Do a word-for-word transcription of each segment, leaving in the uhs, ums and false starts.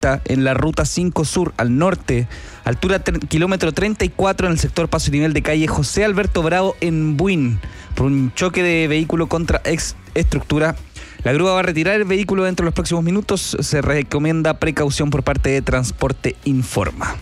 en la ruta cinco Sur al norte, altura tre- kilómetro treinta y cuatro en el sector paso y nivel de calle José Alberto Bravo en Buin, por un choque de vehículo contra ex estructura. La grúa va a retirar el vehículo dentro de los próximos minutos. Se recomienda precaución por parte de Transporte Informa.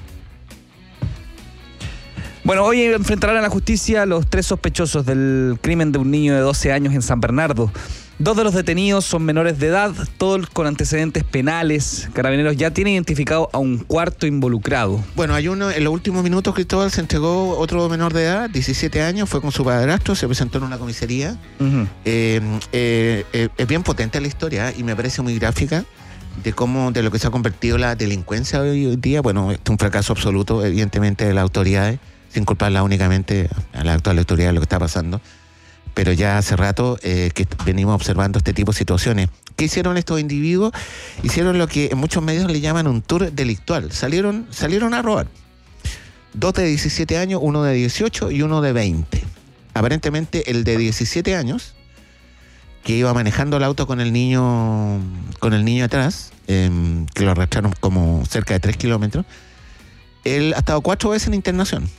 Bueno, hoy enfrentarán a la justicia los tres sospechosos del crimen de un niño de doce años en San Bernardo. Dos de los detenidos son menores de edad, todos con antecedentes penales. Carabineros ya tiene identificado a un cuarto involucrado. Bueno, hay uno, en los últimos minutos, Cristóbal, se entregó otro menor de edad, diecisiete años, fue con su padrastro, se presentó en una comisaría. Uh-huh. eh, eh, eh, es bien potente la historia, ¿eh? Y me parece muy gráfica de cómo, de lo que se ha convertido la delincuencia hoy, hoy día. Bueno, es un fracaso absoluto, evidentemente, de las autoridades, sin culparla únicamente a la actual autoridad de lo que está pasando. Pero ya hace rato eh, que venimos observando este tipo de situaciones. ¿Qué hicieron estos individuos? Hicieron lo que en muchos medios le llaman un tour delictual. Salieron, salieron a robar. Dos de diecisiete años, uno de dieciocho y uno de veinte. Aparentemente el de diecisiete años, que iba manejando el auto con el niño, con el niño atrás, eh, que lo arrastraron como cerca de tres kilómetros, él ha estado cuatro veces en internación.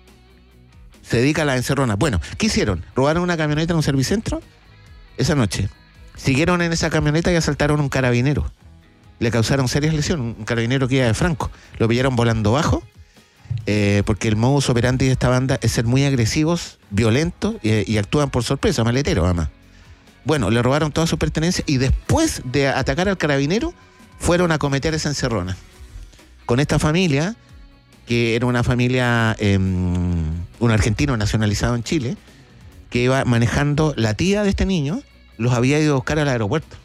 Se dedica a la encerrona. Bueno, ¿qué hicieron? Robaron una camioneta en un servicentro esa noche. Siguieron en esa camioneta y asaltaron a un carabinero. Le causaron serias lesiones. Un carabinero que iba de Franco. Lo pillaron volando bajo, eh, porque el modus operandi de esta banda es ser muy agresivos, violentos y, y actúan por sorpresa, maleteros además. Bueno, le robaron todas sus pertenencias y después de atacar al carabinero, fueron a cometer esa encerrona. Con esta familia, que era una familia, eh, un argentino nacionalizado en Chile, que iba manejando, la tía de este niño, los había ido a buscar al aeropuerto,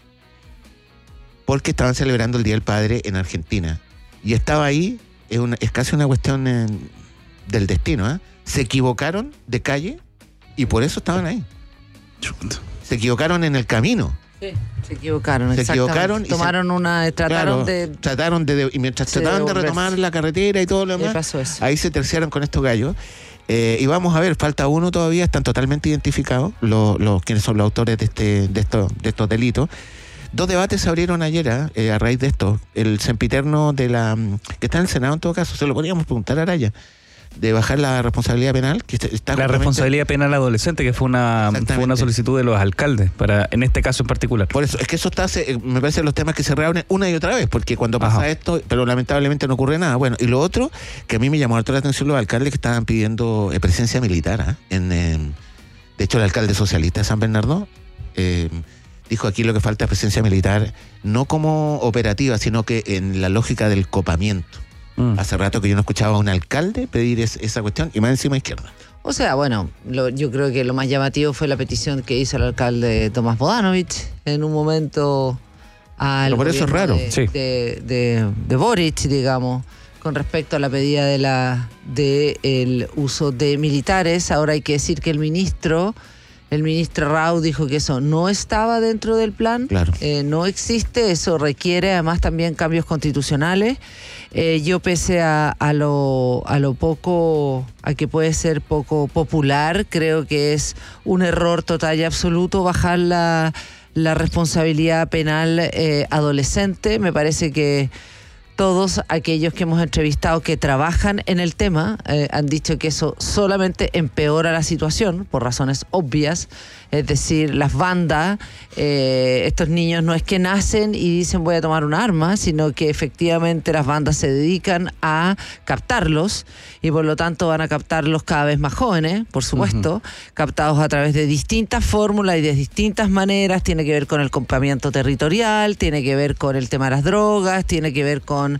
porque estaban celebrando el Día del Padre en Argentina. Y estaba ahí, es, una, es casi una cuestión eh, del destino, ¿eh? Se equivocaron de calle y por eso estaban ahí. Se equivocaron en el camino. Sí, se equivocaron, se equivocaron. Tomaron se, una, trataron claro, de... Trataron de, y mientras trataban de retomar la carretera y todo lo demás, pasó eso. Ahí se terciaron con estos gallos. Eh, y vamos a ver, falta uno todavía, están totalmente identificados los, los quienes son los autores de este de estos de estos delitos. Dos debates se abrieron ayer eh, a raíz de esto. El sempiterno de la que está en el Senado en todo caso, se lo podríamos preguntar a Araya, de bajar la responsabilidad penal. Que está la responsabilidad penal adolescente, que fue una, fue una solicitud de los alcaldes, para en este caso en particular. Por eso, es que eso está, me parece, los temas que se reabren una y otra vez, porque cuando pasa Ajá. esto, pero lamentablemente no ocurre nada. Bueno, y lo otro, que a mí me llamó harto la atención los alcaldes que estaban pidiendo eh, presencia militar. ¿eh? En, eh, de hecho, el alcalde socialista de San Bernardo eh, dijo aquí lo que falta es presencia militar, no como operativa, sino que en la lógica del copamiento. Mm. Hace rato que yo no escuchaba a un alcalde pedir es, esa cuestión, y más encima izquierda. O sea, bueno, lo, yo creo que lo más llamativo fue la petición que hizo el alcalde Tomás Bodanovich en un momento al Pero por eso es raro. De, sí. de, de, de Boric, digamos, con respecto a la pedida de la de el uso de militares. Ahora hay que decir que el ministro... El ministro Rau dijo que eso no estaba dentro del plan, claro. eh, no existe, eso requiere además también cambios constitucionales. Eh, yo pese a, a, lo, a lo poco, a que puede ser poco popular, creo que es un error total y absoluto bajar la, la responsabilidad penal eh, adolescente. Me parece que todos aquellos que hemos entrevistado que trabajan en el tema eh, han dicho que eso solamente empeora la situación por razones obvias. Es decir, las bandas, eh, estos niños no es que nacen y dicen voy a tomar un arma, sino que efectivamente las bandas se dedican a captarlos y por lo tanto van a captarlos cada vez más jóvenes, por supuesto, uh-huh. captados a través de distintas fórmulas y de distintas maneras. Tiene que ver con el campamento territorial, tiene que ver con el tema de las drogas, tiene que ver con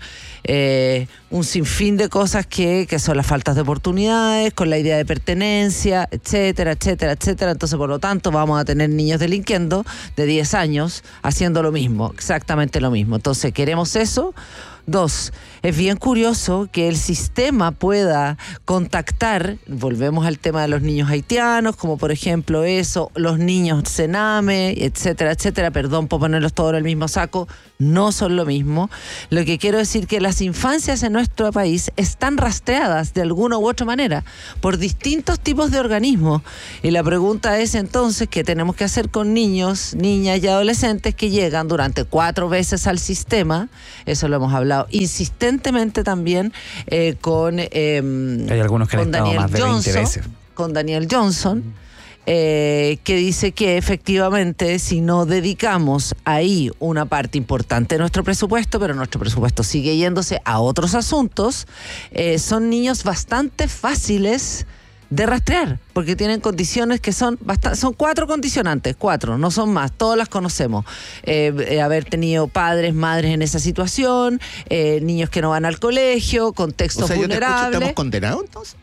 eh, un sinfín de cosas que, que son las faltas de oportunidades, con la idea de pertenencia, etcétera, etcétera, etcétera. Entonces, por lo tanto, vamos a tener niños delinquiendo de diez años haciendo lo mismo, exactamente lo mismo. Entonces, ¿queremos eso? Dos, es bien curioso que el sistema pueda contactar, volvemos al tema de los niños haitianos, como por ejemplo eso, los niños Sename, etcétera, etcétera, perdón por ponerlos todos en el mismo saco, no son lo mismo. Lo que quiero decir que las infancias en nuestro país están rastreadas de alguna u otra manera por distintos tipos de organismos. Y la pregunta es entonces, ¿qué tenemos que hacer con niños, niñas y adolescentes que llegan durante cuatro veces al sistema? Eso lo hemos hablado hablado insistentemente también eh, con, eh, Hay algunos que han con estado Daniel más de veinte Johnson, veces. con Daniel Johnson, eh, que dice que efectivamente si no dedicamos ahí una parte importante de nuestro presupuesto, pero nuestro presupuesto sigue yéndose a otros asuntos, eh, son niños bastante fáciles de rastrear, porque tienen condiciones que son bastante, son cuatro condicionantes, cuatro, no son más, todas las conocemos. Eh, eh, haber tenido padres, madres en esa situación, eh, niños que no van al colegio, contextos o sea, yo te escucho, vulnerables. ¿estamos condenados entonces?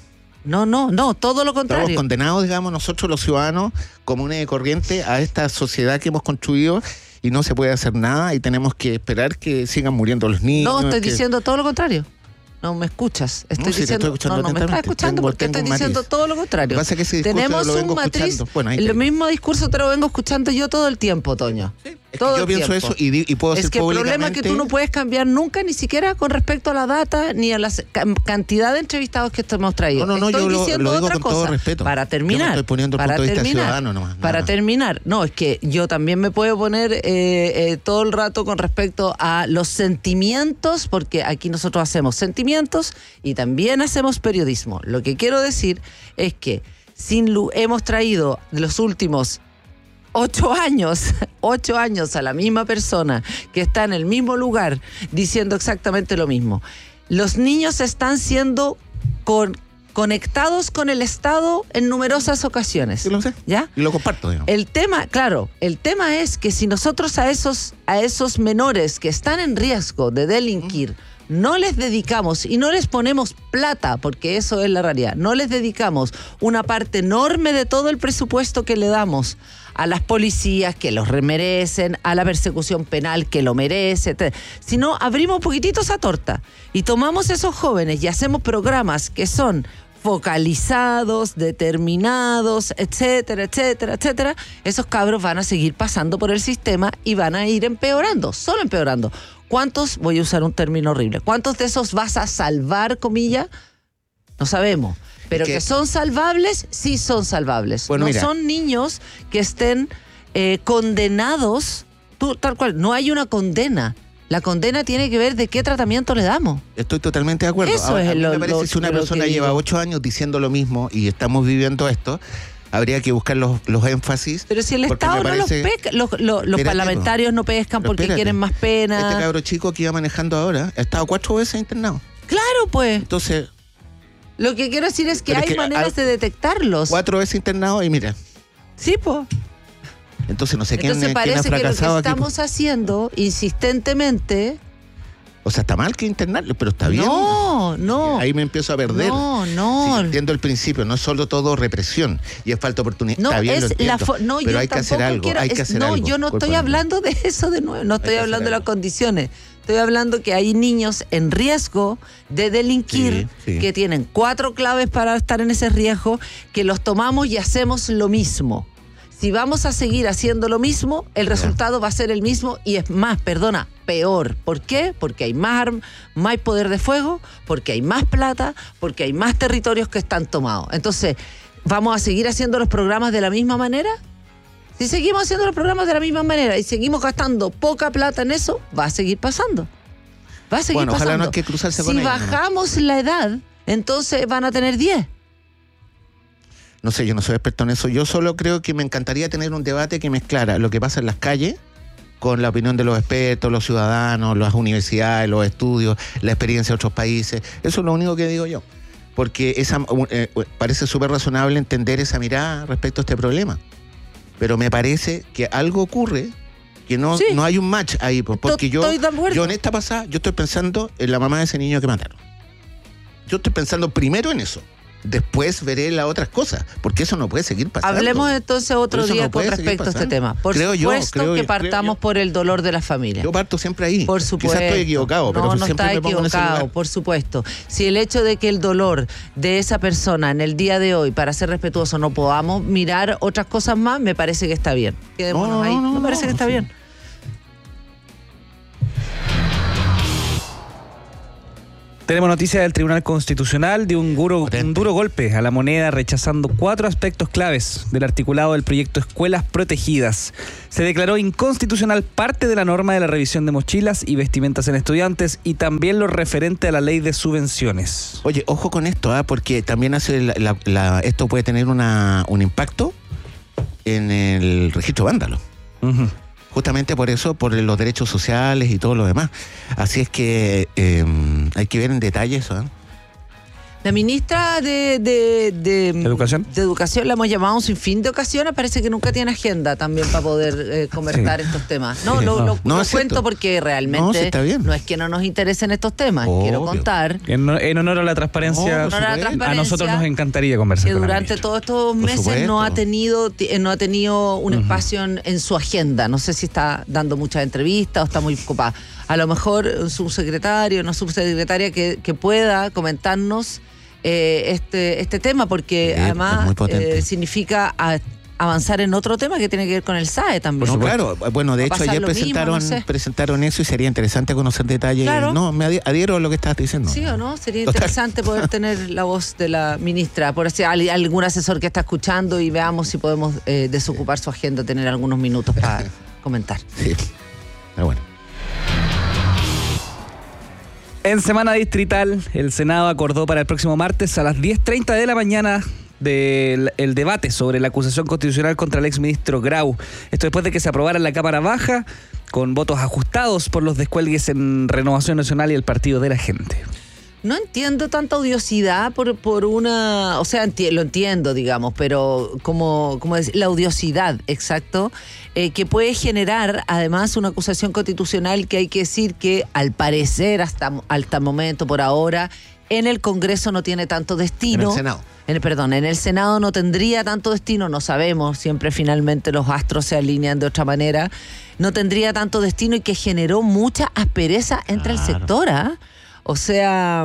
No, no, no, todo lo contrario. Estamos condenados, digamos, nosotros los ciudadanos comunes y corrientes a esta sociedad que hemos construido y no se puede hacer nada y tenemos que esperar que sigan muriendo los niños. No, estoy que... diciendo todo lo contrario. No me escuchas. Estoy No, sí, te diciendo, estoy escuchando no, no me estás atentamente. escuchando Tengo- porque tengo estoy un diciendo matiz. todo lo contrario. Lo que pasa es que ese discurso Tenemos lo vengo un matriz. escuchando. Bueno, ahí el te- mismo discurso te lo vengo escuchando yo todo el tiempo, Toño. Es que Todo yo el pienso tiempo. eso y, di- y puedo Es decir que el problema es públicamente... que tú no puedes cambiar nunca, ni siquiera con respecto a la data, ni a la cantidad de entrevistados que hemos traído. No, no, no, estoy yo lo- diciendo lo digo otra con cosa. todo respeto. Para Yo me terminar. estoy poniendo el para punto de vista terminar, ciudadano nomás, nada Para más. terminar. No, es que yo también me puedo poner eh, eh, todo el rato con respecto a los sentimientos, porque aquí nosotros hacemos sentimientos y también hacemos periodismo. Lo que quiero decir es que sin lu- hemos traído de los últimos ocho años, ocho años a la misma persona que está en el mismo lugar diciendo exactamente lo mismo. Los niños están siendo con, conectados con el Estado en numerosas ocasiones. Sí, lo sé. ¿Ya? Y lo comparto, digamos. El tema, claro, el tema es que si nosotros a esos, a esos menores que están en riesgo de delinquir, no les dedicamos y no les ponemos plata, porque eso es la realidad, no les dedicamos una parte enorme de todo el presupuesto que le damos a las policías que los remerecen, a la persecución penal que lo merece, te- sino abrimos un poquitito esa torta y tomamos esos jóvenes y hacemos programas que son focalizados, determinados, etcétera, etcétera, etcétera, esos cabros van a seguir pasando por el sistema y van a ir empeorando, solo empeorando. ¿Cuántos, voy a usar un término horrible, cuántos de esos vas a salvar, comilla? No sabemos. Pero que- que son salvables, sí son salvables. Bueno, no mira. son niños que estén eh, condenados, tú, tal cual, no hay una condena. La condena tiene que ver de qué tratamiento le damos. Estoy totalmente de acuerdo. Eso Ahora, es a mí lo- me parece lo- que si una lo persona que lleva digo. ocho años diciendo lo mismo y estamos viviendo esto, habría que buscar los, los énfasis. Pero si el porque Estado me no los parece- pesca, los, los- los Espérate, parlamentarios no pescan Pero porque espérate. quieren más pena. Este cabro chico que iba manejando ahora ha estado cuatro veces internado. Claro, pues. Entonces, Lo que quiero decir es que Pero es hay que maneras al- de detectarlos. cuatro veces internado y mira. Sí, pues. Entonces no sé quién, Entonces quién ha parece que lo que fracasado aquí. estamos haciendo insistentemente. O sea, está mal que internarlo, pero está bien. No, no. Ahí me empiezo a perder. No, no. Sí, entiendo el principio, no es solo todo represión y es falta de oportunidad. No, está bien, lo es la entiendo, fo- no, pero yo hay que hacer tampoco algo, quiero- hay que es- hacer no, algo. yo no estoy Discúlpame. hablando de eso de nuevo, no estoy que hablando de hacer las algo. condiciones. Estoy hablando que hay niños en riesgo de delinquir, Sí, sí. que tienen cuatro claves para estar en ese riesgo, que los tomamos y hacemos lo mismo. Si vamos a seguir haciendo lo mismo, el resultado va a ser el mismo y es más, perdona, peor. ¿Por qué? Porque hay más, arm- más poder de fuego, porque hay más plata, porque hay más territorios que están tomados. Entonces, ¿vamos a seguir haciendo los programas de la misma manera? Si seguimos haciendo los programas de la misma manera y seguimos gastando poca plata en eso, va a seguir pasando. Va a seguir Bueno, ojalá pasando. no hay que cruzarse si con ellos, ¿no? bajamos la edad, entonces van a tener diez. No sé, yo no soy experto en eso. Yo solo creo que me encantaría tener un debate que mezclara lo que pasa en las calles con la opinión de los expertos, los ciudadanos, las universidades, los estudios, la experiencia de otros países. Eso es lo único que digo yo. Porque esa, eh, parece súper razonable entender esa mirada respecto a este problema. Pero me parece que algo ocurre, que no, Sí. no hay un match ahí. pues, Porque yo, Estoy de acuerdo. yo en esta pasada, yo estoy pensando en la mamá de ese niño que mataron. Yo estoy pensando primero en eso. Después veré las otras cosas, porque eso no puede seguir pasando. Hablemos entonces otro Pero eso día no con puede seguir respecto a este pasando. tema. Por Creo yo, supuesto creo que yo, partamos creo yo. por el dolor de la familia. Yo parto siempre ahí. Por supuesto. Quizás estoy equivocado, pero no, no siempre está me pongo en ese equivocado, lugar. por supuesto. Si el hecho de que el dolor de esa persona en el día de hoy, para ser respetuoso, no podamos mirar otras cosas más, me parece que está bien. Quedémonos No, no, ahí. no, me parece no, que está sí. bien. Tenemos noticia del Tribunal Constitucional de un duro, un duro golpe a la moneda, rechazando cuatro aspectos claves del articulado del proyecto Escuelas Protegidas. Se declaró inconstitucional parte de la norma de la revisión de mochilas y vestimentas en estudiantes y también lo referente a la ley de subvenciones. Oye, ojo con esto, ¿eh? Porque también hace la, la, la, esto puede tener una, un impacto en el registro vándalo. Uh-huh. Justamente por eso, por los derechos sociales y todo lo demás. Así es que eh, hay que ver en detalle eso, ¿eh? La ministra de, de, de, ¿De Educación? de Educación la hemos llamado un sinfín de ocasiones, parece que nunca tiene agenda también para poder eh, conversar sí. estos temas. No, sí, lo, no. lo, no lo es cuento cierto. Porque realmente no, sí, está bien. no es que no nos interesen estos temas. Obvio. Quiero contar. En, en honor a la transparencia, no, honor a, la transparencia a nosotros nos encantaría conversar que con durante la todos estos meses no ha tenido no ha tenido un uh-huh. espacio en, en su agenda. No sé si está dando muchas entrevistas o está muy ocupada. A lo mejor un subsecretario, una subsecretaria que, que pueda comentarnos Eh, este este tema, porque sí, además eh, significa a, avanzar en otro tema que tiene que ver con el S A E también. No, claro, bueno, de hecho ayer presentaron mismo, no sé. presentaron eso y sería interesante conocer detalles. Claro. No, me adhiero a lo que estás diciendo. Sí o no, sería Total. interesante poder tener la voz de la ministra, por si hay algún asesor que está escuchando y veamos si podemos eh, desocupar su agenda, tener algunos minutos para comentar. Sí, pero bueno. En semana distrital, el Senado acordó para el próximo martes a las diez treinta de la mañana del el debate sobre la acusación constitucional contra el exministro Grau. Esto después de que se aprobara en la Cámara Baja, con votos ajustados por los descuelgues en Renovación Nacional y el Partido de la Gente. No entiendo tanta odiosidad por, por una... O sea, enti- lo entiendo, digamos, pero como, como decir, la odiosidad, exacto, eh, que puede generar además una acusación constitucional que hay que decir que al parecer hasta, hasta el momento, por ahora, en el Congreso no tiene tanto destino. En el Senado. En el, perdón, en el Senado no tendría tanto destino, no sabemos, siempre finalmente los astros se alinean de otra manera, no tendría tanto destino y que generó mucha aspereza entre claro. el sector, ¿ah? ¿eh? O sea,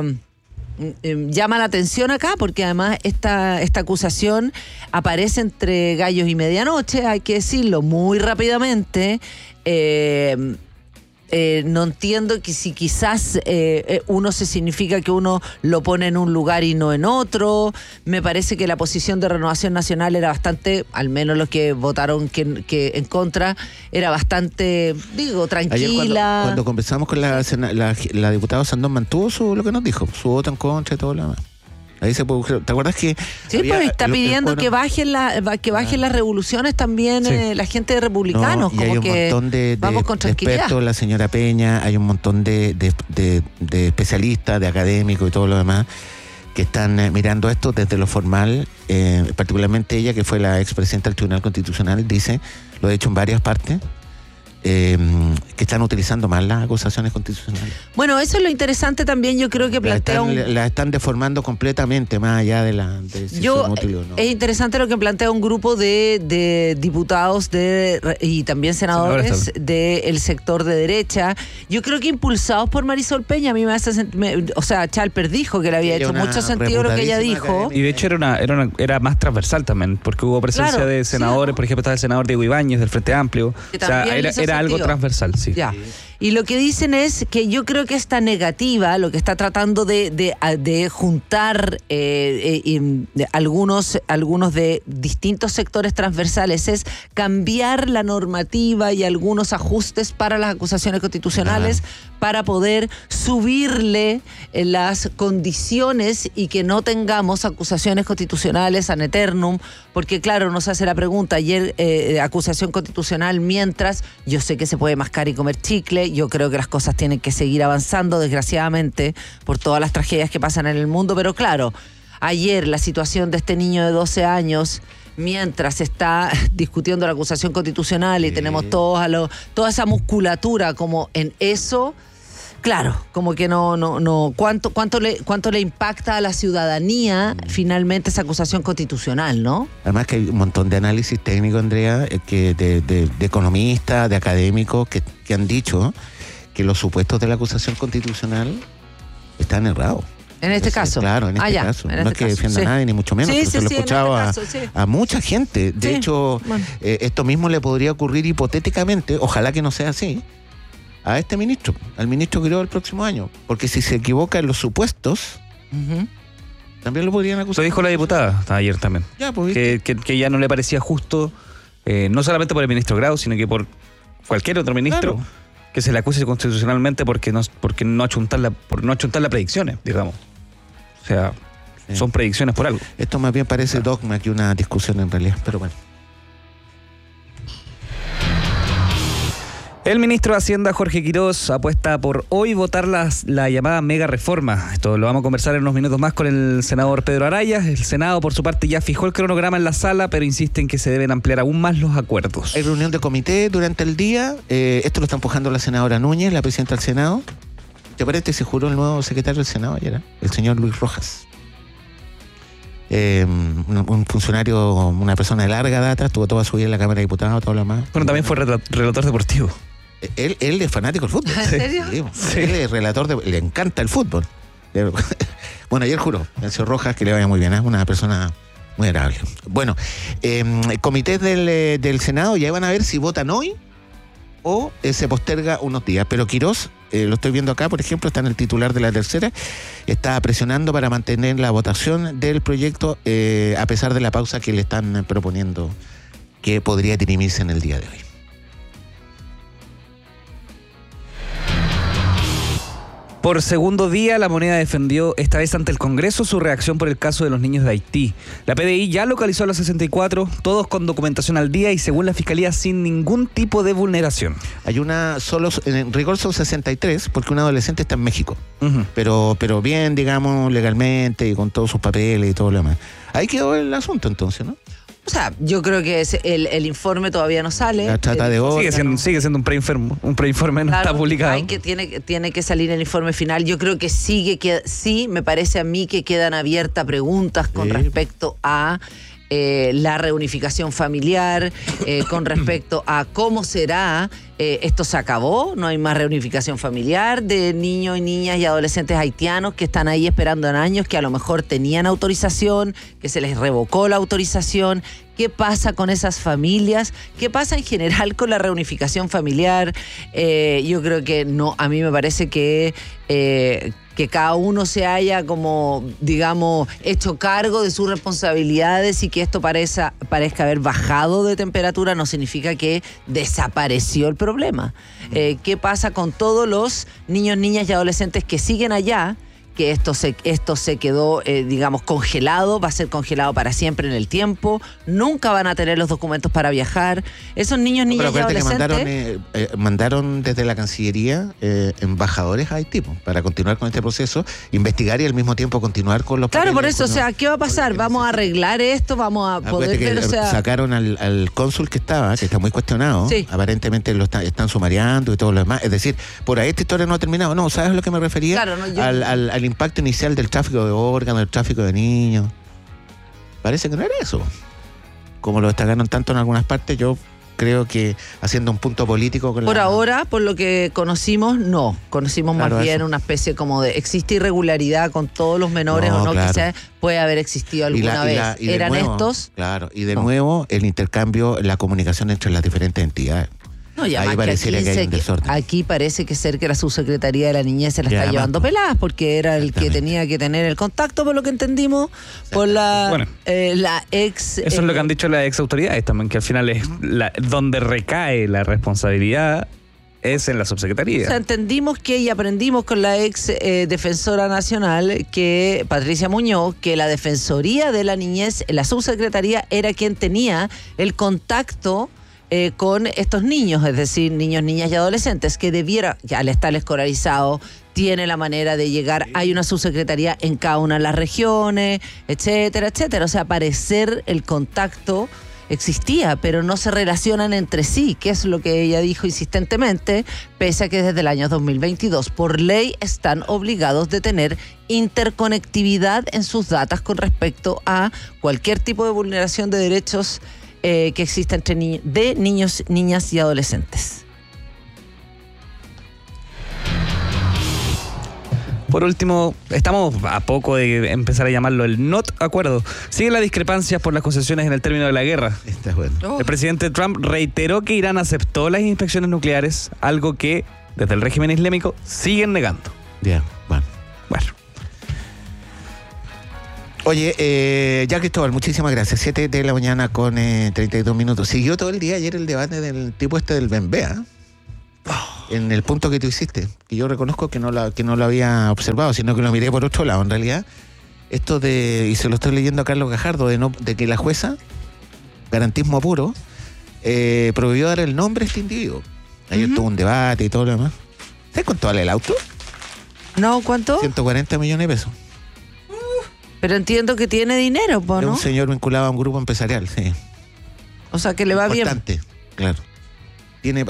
eh, llama la atención acá porque además esta, esta acusación aparece entre gallos y medianoche, hay que decirlo muy rápidamente. Eh, eh, no entiendo que si quizás eh, uno se significa que uno lo pone en un lugar y no en otro. Me parece que la posición de Renovación Nacional era bastante, al menos los que votaron que, que en contra, era bastante, digo, tranquila. Ayer cuando, cuando conversamos con la, la, la diputada Sandón, mantuvo su, lo que nos dijo, su voto en contra y todo lo demás. Ahí se puede, ¿te acuerdas que sí, había, pues está el, pidiendo el, bueno, que bajen la, que bajen ah. las revoluciones también sí. eh, la gente de republicanos, no, y como hay un que montón de, vamos de, con de expertos, la señora Peña, hay un montón de, de, de, de especialistas, de académicos y todo lo demás que están eh, mirando esto desde lo formal, eh, particularmente ella que fue la expresidenta del Tribunal Constitucional, dice, lo he hecho en varias partes, Eh, que están utilizando mal las acusaciones constitucionales. Bueno, eso es lo interesante también, yo creo que plantea la están, un... la están deformando completamente, más allá de la... De si yo, son útiles o no. Es interesante lo que plantea un grupo de, de diputados de y también senadores del sector de derecha, yo creo que impulsados por Marisol Peña. A mí me hace... Me, o sea, Chalper dijo que le había hecho mucho sentido lo que ella dijo. Y de hecho era una, era una era más transversal también, porque hubo presencia claro, de senadores, sí, por ejemplo, estaba el senador Diego Ibáñez del Frente Amplio. Que o sea, era, era algo transversal, sí. Ya. Y lo que dicen es que yo creo que esta negativa, lo que está tratando de, de, de juntar eh, eh, de algunos, algunos de distintos sectores transversales, es cambiar la normativa y algunos ajustes para las acusaciones constitucionales ah. para poder subirle eh, las condiciones y que no tengamos acusaciones constitucionales an eternum, porque claro, nos hace la pregunta, ayer eh, acusación constitucional mientras, yo sé que se puede mascar y comer chicle, yo creo que las cosas tienen que seguir avanzando, desgraciadamente, por todas las tragedias que pasan en el mundo, pero claro, ayer la situación de este niño de doce años, mientras se está discutiendo la acusación constitucional y sí. tenemos todos a lo, toda esa musculatura como en eso, claro, como que no, no, no, cuánto, cuánto le, cuánto le impacta a la ciudadanía finalmente esa acusación constitucional, ¿no? Además que hay un montón de análisis técnico, Andrea, que de, de, de economistas, de académicos que, que han dicho que los supuestos de la acusación constitucional están errados. En este Entonces, caso. Claro, en este ah, ya, caso. En no este es que caso, defienda sí. a nadie, ni mucho menos, sí, pero sí, se lo he sí, escuchado en a, este caso, sí. a mucha gente. De sí. hecho, bueno. eh, esto mismo le podría ocurrir hipotéticamente, ojalá que no sea así, a este ministro, al ministro Quiroga el próximo año. Porque si se equivoca en los supuestos, uh-huh. también lo podrían acusar. Lo dijo la diputada ayer también. Ya, pues, que, que, que ya no le parecía justo, eh, no solamente por el ministro Grau, sino que por cualquier otro ministro, claro, que se le acuse constitucionalmente porque no, porque no achuntar la, por no achuntar las predicciones, digamos. O sea, sí, son predicciones por algo. Esto más bien parece dogma que una discusión en realidad, pero bueno. El ministro de Hacienda, Jorge Quiroz, apuesta por hoy votar las, la llamada mega reforma. Esto lo vamos a conversar en unos minutos más con el senador Pedro Araya. El Senado, por su parte, ya fijó el cronograma en la sala, pero insiste en que se deben ampliar aún más los acuerdos. Hay reunión de comité durante el día. Eh, esto lo está empujando la senadora Núñez, la presidenta del Senado. ¿Te parece? Se juró el nuevo secretario del Senado ayer, ¿eh? El señor Luis Rojas. Eh, un, un funcionario, una persona de larga data, estuvo toda su vida en la Cámara de Diputados, todo lo demás. Bueno, también fue relator deportivo. Él, él es fanático del fútbol. ¿En serio? Sí, sí. Él es relator, de, le encanta el fútbol. Bueno, ayer juró, el señor Rojas, que le vaya muy bien, ¿eh? Una persona muy agradable. Bueno, eh, comités del, del Senado ya van a ver si votan hoy o eh, se posterga unos días. Pero Quiroz, eh, lo estoy viendo acá, por ejemplo, está en el titular de La Tercera, está presionando para mantener la votación del proyecto eh, a pesar de la pausa que le están proponiendo, que podría dirimirse en el día de hoy. Por segundo día, La Moneda defendió, esta vez ante el Congreso, su reacción por el caso de los niños de Haití. La P D I ya localizó a los sesenta y cuatro, todos con documentación al día y, según la Fiscalía, sin ningún tipo de vulneración. Hay una, solo, en rigor son sesenta y tres, porque un adolescente está en México. Uh-huh. Pero, pero bien, digamos, legalmente y con todos sus papeles y todo lo demás. Ahí quedó el asunto entonces, ¿no? O sea, yo creo que es el, el informe todavía no sale. La trata de órgano. Sigue siendo, sigue siendo un preinforme, un preinforme no claro, está publicado. Hay que, tiene, tiene que salir el informe final. Yo creo que sigue, que sí, me parece a mí que quedan abiertas preguntas con sí. respecto a eh, la reunificación familiar, eh, con respecto a cómo será. Eh, esto se acabó, no hay más reunificación familiar de niños y niñas y adolescentes haitianos que están ahí esperando en años, que a lo mejor tenían autorización, que se les revocó la autorización. ¿Qué pasa con esas familias? ¿Qué pasa en general con la reunificación familiar? Eh, yo creo que no, a mí me parece que... Eh, que cada uno se haya como, digamos, hecho cargo de sus responsabilidades y que esto parezca, parezca haber bajado de temperatura no significa que desapareció el problema. Eh, ¿Qué pasa con todos los niños, niñas y adolescentes que siguen allá? Que esto se, esto se quedó, eh, digamos, congelado, va a ser congelado para siempre en el tiempo, nunca van a tener los documentos para viajar. Esos niños, niñas y adolescentes... Que mandaron, eh, eh, mandaron desde la Cancillería eh, embajadores a Haití para continuar con este proceso, investigar y al mismo tiempo continuar con los Claro, papeles, por eso, o sea, ¿qué va a pasar? ¿Vamos a arreglar esto? ¿Vamos a poder ver, que o sea... Sacaron al, al cónsul que estaba, que está muy cuestionado, sí. Aparentemente lo está, están sumariando y todo lo demás. Es decir, por ahí esta historia no ha terminado. No, ¿sabes a lo que me refería? Claro, no, yo... al, al, al impacto inicial del tráfico de órganos, del tráfico de niños. Parece que no era eso. Como lo destacaron tanto en algunas partes, yo creo que haciendo un punto político con Por la... ahora, por lo que conocimos, no. Conocimos claro, más bien eso. Una especie como de... ¿Existe irregularidad con todos los menores no, o no? Claro. Que sea, puede haber existido alguna y la, vez. Y la, y ¿Eran nuevo, estos? Claro, y de no. nuevo el intercambio, la comunicación entre las diferentes entidades. No, ya Ahí pareciera que, que hay un desorden. Aquí parece que ser que la subsecretaría de la niñez se la ya, está llevando más, peladas porque era el que tenía que tener el contacto, por lo que entendimos, por la, bueno, eh, la ex... Eso eh, es lo que han dicho las ex autoridades también, que al final es la, donde recae la responsabilidad es en la subsecretaría. O sea, entendimos que y aprendimos con la ex eh, defensora nacional, que Patricia Muñoz, que la defensoría de la niñez, la subsecretaría era quien tenía el contacto Eh, con estos niños, es decir, niños, niñas y adolescentes, que debiera, ya al estar escolarizado, tiene la manera de llegar, hay una subsecretaría en cada una de las regiones, etcétera, etcétera. O sea, parecer el contacto existía, pero no se relacionan entre sí, que es lo que ella dijo insistentemente, pese a que desde el año dos mil veintidós, por ley, están obligados de tener interconectividad en sus datas con respecto a cualquier tipo de vulneración de derechos Eh, que existe entre ni- de niños, niñas y adolescentes. Por último, estamos a poco de empezar a llamarlo el not acuerdo. Siguen las discrepancias por las concesiones en el término de la guerra. Está bueno. Oh. El presidente Trump reiteró que Irán aceptó las inspecciones nucleares, algo que desde el régimen islámico siguen negando. Bien, bueno. Bueno. Oye, eh, ya Cristóbal, muchísimas gracias. siete de la mañana con eh, treinta y dos minutos. Siguió todo el día ayer el debate del tipo este del Benbea. Oh. En el punto que tú hiciste, que yo reconozco que no, la, que no lo había observado, sino que lo miré por otro lado. En realidad, esto de, y se lo estoy leyendo a Carlos Gajardo, de, no, de que la jueza, garantismo puro, eh, prohibió dar el nombre a este individuo. Ayer uh-huh. tuvo un debate y todo lo demás. ¿Sabes cuánto vale el auto? No, ¿cuánto? ciento cuarenta millones de pesos. Pero entiendo que tiene dinero, ¿no? Es un señor vinculado a un grupo empresarial, sí. O sea, que le va Importante, bien. Claro. Tiene...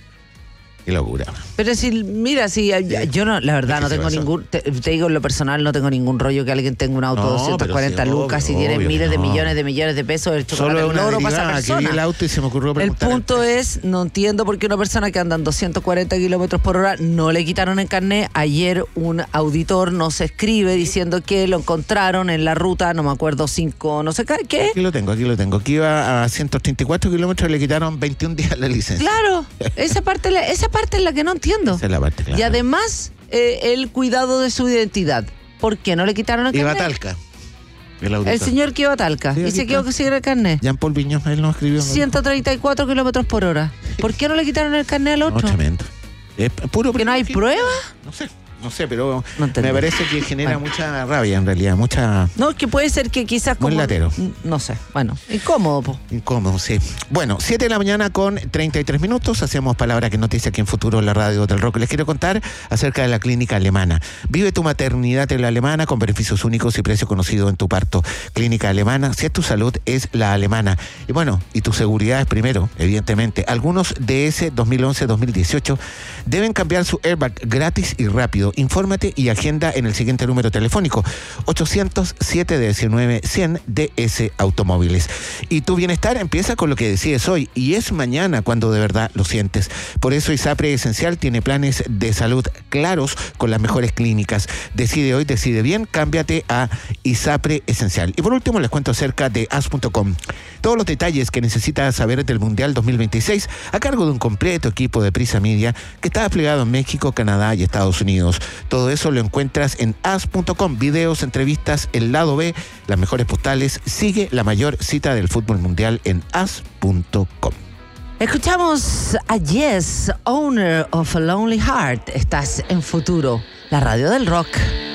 Qué locura. Pero si, mira, si sí. yo no, la verdad, no tengo ningún, te, te digo en lo personal, no tengo ningún rollo que alguien tenga un auto de no, doscientas cuarenta sí, lucas y tiene miles no. de millones de millones de pesos, el chocolate Solo el oro para esa persona. Que vi el auto y se me ocurrió preguntar. El punto es, no entiendo por qué una persona que anda en doscientos cuarenta kilómetros por hora no le quitaron el carnet. Ayer un auditor nos escribe diciendo que lo encontraron en la ruta, no me acuerdo, cinco, no sé qué. Aquí lo tengo, aquí lo tengo. Aquí iba a ciento treinta y cuatro kilómetros y le quitaron veintiún días la licencia. Claro, esa parte, esa parte es la que no entiendo. Esa es la parte, claro. Y además, eh, el cuidado de su identidad. ¿Por qué no le quitaron el carnet? Iba a Talca. El, el señor que iba a Talca. Sí, y se quedó que siguiera el carnet. Jean-Paul Viñón, él nos escribió. ciento treinta y cuatro kilómetros por hora. ¿Por qué no le quitaron el carnet al otro? No, tremendo. Es puro ¿Que no hay prueba? No sé. No sé, pero no me parece que genera bueno. mucha rabia en realidad, mucha... No, que puede ser que quizás como... Muy latero. No sé, bueno, incómodo. Po. Incómodo, sí. Bueno, siete de la mañana con treinta y tres minutos, hacemos Palabra que Noticia aquí en Futuro en la radio del Rock. Les quiero contar acerca de la clínica alemana. Vive tu maternidad en la alemana con beneficios únicos y precio conocido en tu parto. Clínica alemana, si es tu salud, es la alemana. Y bueno, y tu seguridad es primero, evidentemente. Algunos D S dos mil once dos mil dieciocho deben cambiar su airbag gratis y rápido. Infórmate y agenda en el siguiente número telefónico, ochocientos siete diecinueve cien D S Automóviles. Y tu bienestar empieza con lo que decides hoy y es mañana cuando de verdad lo sientes. Por eso ISAPRE Esencial tiene planes de salud claros con las mejores clínicas. Decide hoy, decide bien, cámbiate a ISAPRE Esencial. Y por último les cuento acerca de as punto com. Todos los detalles que necesitas saber del Mundial dos mil veintiséis a cargo de un completo equipo de Prisa Media que está desplegado en México, Canadá y Estados Unidos. Todo eso lo encuentras en as punto com. Videos, entrevistas, el lado B, las mejores postales. Sigue la mayor cita del fútbol mundial en as punto com. Escuchamos a Yes, Owner of a Lonely Heart. Estás en Futuro, la radio del rock.